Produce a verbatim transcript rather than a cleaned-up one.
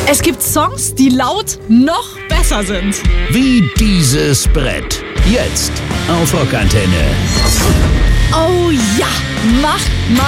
Es gibt Songs, die laut noch besser sind. Wie dieses Brett. Jetzt auf Rockantenne. Oh ja, mach mal